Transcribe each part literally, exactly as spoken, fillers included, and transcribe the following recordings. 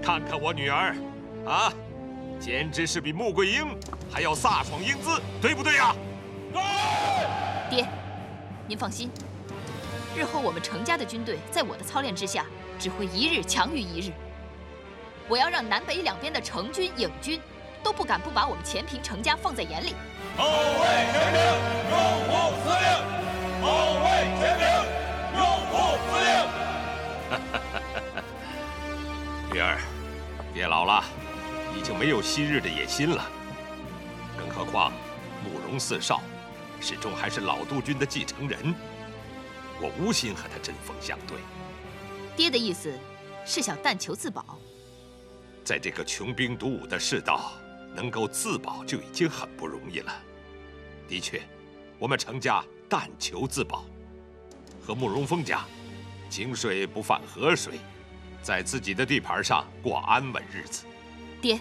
看看我女儿，啊，简直是比穆桂英还要飒爽英姿，对不对呀？对。 爹，您放心，日后我们程家的军队在我的操练之下，只会一日强于一日。我要让南北两边的程军、颍军都不敢不把我们前平程家放在眼里。 后卫全平，拥护司令。后卫全平，拥护司令。女儿，爹老了，已经没有昔日的野心了。更何况，慕容四少始终还是老督军的继承人，我无心和他针锋相对。 爹的意思是想但求自保。 在这个穷兵黩武的世道，能够自保就已经很不容易了。的确，我们程家但求自保，和慕容峰家井水不犯河水，在自己的地盘上过安稳日子。 爹，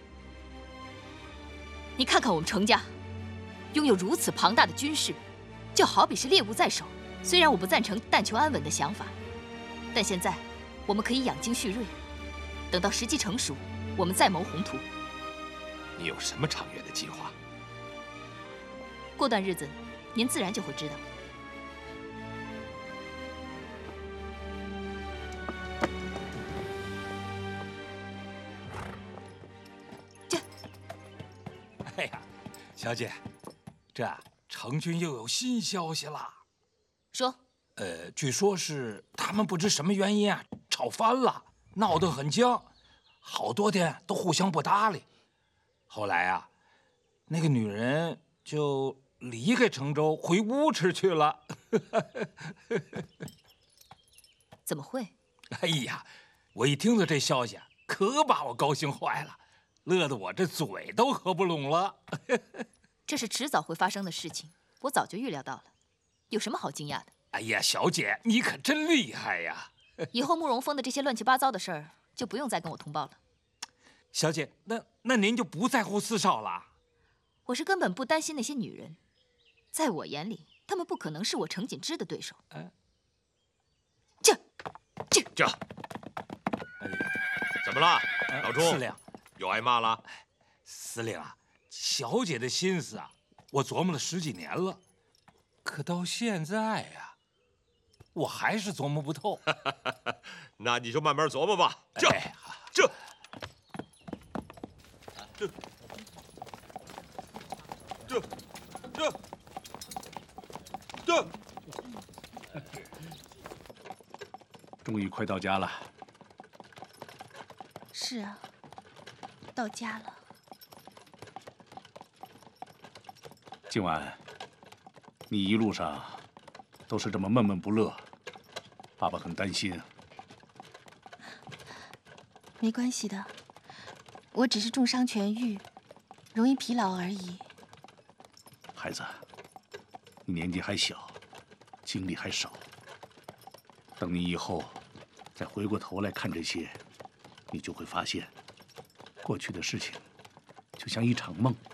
你看看我们程家，拥有如此庞大的军事，就好比是猎物在手。虽然我不赞成但求安稳的想法，但现在我们可以养精蓄锐，等到时机成熟，我们再谋宏图。 你有什么长远的计划？ 过段日子，您自然就会知道。 这，哎呀，小姐，这程军又有新消息了。 说。 呃，据说是他们不知什么原因啊，吵翻了，闹得很僵，好多天都互相不搭理。后来啊，那个女人就离开程州，回乌池去了。 怎么会？ 哎呀，我一听到这消息，可把我高兴坏了，乐得我这嘴都合不拢了。 这是迟早会发生的事情，我早就预料到了，有什么好惊讶的？ 哎呀，小姐，你可真厉害呀！ 以后慕容峰的这些乱七八糟的事儿，就不用再跟我通报了。 小姐，那那您就不在乎四少了？ 我是根本不担心那些女人，在我眼里，她们不可能是我程锦之的对手。哎，这，这， 这，怎么了，老朱？ 司令， 又挨骂了？ 司令啊，小姐的心思啊，我琢磨了十几年了，可到现在呀、啊，我还是琢磨不透。 那你就慢慢琢磨吧。这， 哎、 这。这，这，这，这， 终于快到家了。 是啊，到家了。 今晚，你一路上都是这么闷闷不乐，爸爸很担心啊。 没关系的。我只是重伤痊愈，容易疲劳而已。 孩子，你年纪还小，精力还少。等你以后再回过头来看这些，你就会发现，过去的事情就像一场梦，